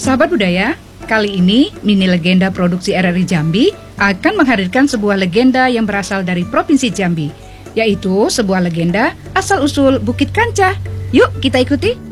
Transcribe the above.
Sahabat budaya, kali ini Mini Legenda Produksi RRI Jambi akan menghadirkan sebuah legenda yang berasal dari Provinsi Jambi, yaitu sebuah legenda asal-usul Bukit Kancah. Yuk kita ikuti.